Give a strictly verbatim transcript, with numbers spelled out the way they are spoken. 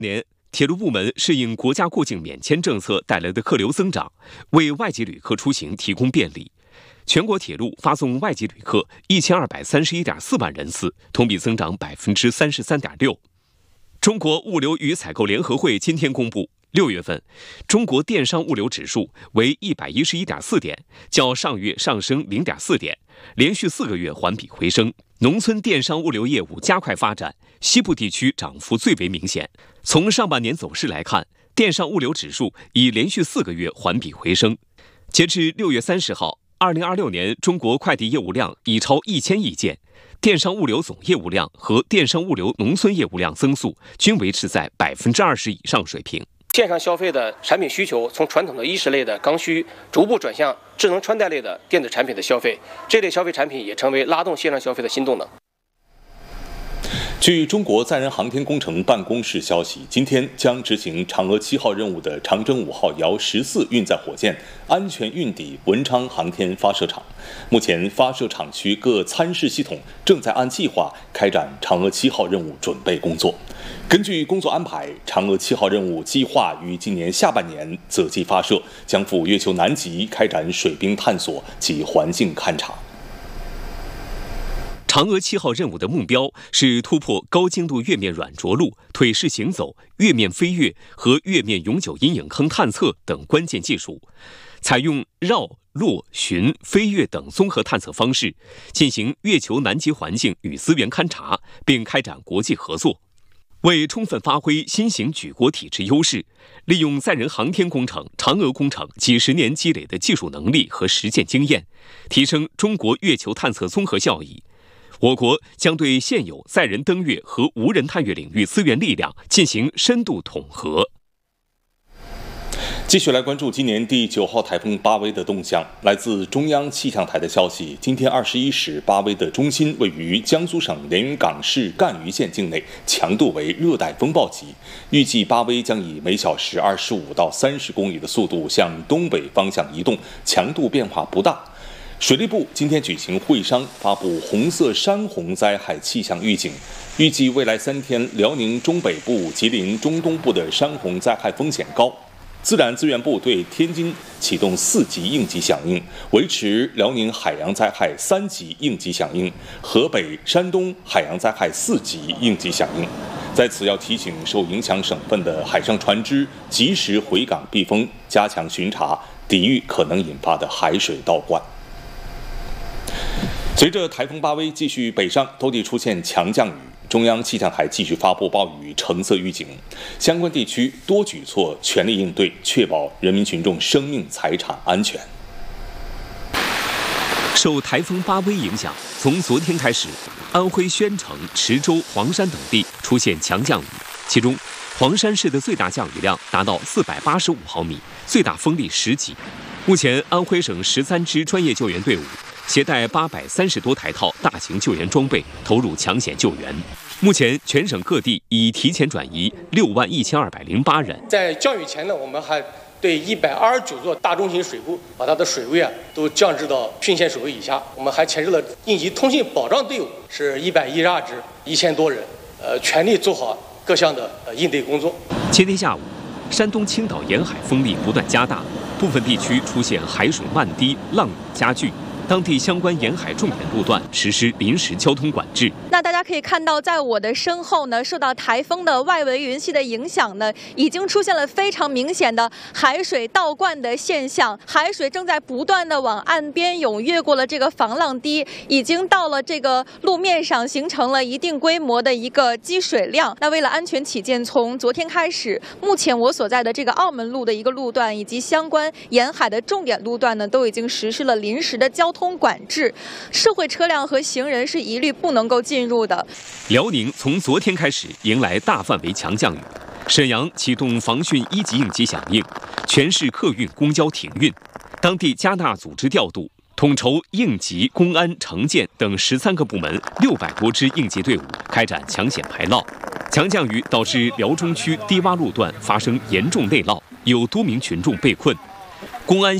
年，铁路部门适应国家过境免签政策带来的客流增长，为外籍旅客出行提供便利。全国铁路发送外籍旅客一千二百三十一点四万人次，同比增长百分之三十三点六。中国物流与采购联合会今天公布，六月份中国电商物流指数为一百一十一点四点，较上月上升零点四点，连续四个月环比回升。农村电商物流业务加快发展，西部地区涨幅最为明显。从上半年走势来看，电商物流指数已连续四个月环比回升。截至六月三十号，二零二六年中国快递业务量已超一千亿件，电商物流总业务量和电商物流农村业务量增速均维持在百分之二十以上水平。 线上消费的产品需求从传统的衣食类的刚需逐步转向智能穿戴类的电子产品的消费，这类消费产品也成为拉动线上消费的新动能。 据中国载人航天工程办公室消息，今天将执行嫦娥七号任务的长征五号遥十四运载火箭安全运抵文昌航天发射场。目前，发射场区各参试系统正在按计划开展嫦娥七号任务准备工作。根据工作安排，嫦娥七号任务计划于今年下半年择机发射，将赴月球南极开展水冰探索及环境勘察。 嫦娥七号任务的目标是突破高精度月面软着陆、腿式行走、月面飞跃和月面永久阴影坑探测等关键技术，采用绕、落、巡、飞跃等综合探测方式，进行月球南极环境与资源勘察，并开展国际合作。为充分发挥新型举国体制优势，利用载人航天工程、嫦娥工程几十年积累的技术能力和实践经验，提升中国月球探测综合效益，我国将对现有载人登月和无人探月领域资源力量进行深度统合。 继续来关注今年第九号台风巴威的动向。来自中央气象台的消息，今天二十一时，巴威的中心位于江苏省连云港市赣榆县境内，强度为热带风暴级。预计巴威将以每小时二十五到三十公里的速度向东北方向移动，强度变化不大。水利部今天举行会商，发布红色山洪灾害气象预警，预计未来三天，辽宁中北部、吉林中东部的山洪灾害风险高。自然资源部对天津启动四级应急响应，维持辽宁海洋灾害三级应急响应，河北、山东海洋灾害四级应急响应。在此要提醒受影响省份的海上船只及时回港避风，加强巡查，抵御可能引发的海水倒灌。随着台风巴威继续北上，多地出现强降雨，中央气象台继续发布暴雨橙色预警，相关地区多举措全力应对，确保人民群众生命财产安全。 受台风巴威影响，从昨天开始，安徽宣城、池州、黄山等地出现强降雨，其中黄山市的最大降雨量达到四百八十五毫米，最大风力十级。目前，安徽省十三支专业救援队伍携带八百三十多台套大型救援装备，投入抢险救援。目前，全省各地已提前转移六万一千二百零八人。 在降雨前呢，我们还对一百二十九座大中型水库把它的水位啊都降至到汛限水位以下。我们还牵制了应急通信保障队伍，是一百一十二支，一千多人，呃，全力做好各项的呃应对工作。 今天下午，山东青岛沿海风力不断加大，部分地区出现海水漫堤、浪涌加剧。当地相关沿海重点路段实施临时交通管制。 那大家可以看到，在我的身后呢，受到台风的外围云系的影响呢，已经出现了非常明显的海水倒灌的现象。海水正在不断的往岸边涌，越过了这个防浪堤，已经到了这个路面上，形成了一定规模的一个积水量。那为了安全起见，从昨天开始，目前我所在的这个澳门路的一个路段以及相关沿海的重点路段呢，都已经实施了临时的交通通管制，社会车辆和行人是一律不能够进入的。 辽宁从昨天开始迎来大范围强降雨，沈阳启动防汛一级应急响应，全市客运公交停运，当地加大组织调度，统筹应急、公安、城建等十三个部门六百多支应急队伍开展抢险排涝。强降雨导致辽中区低洼路段发生严重内涝，有多名群众被困，公安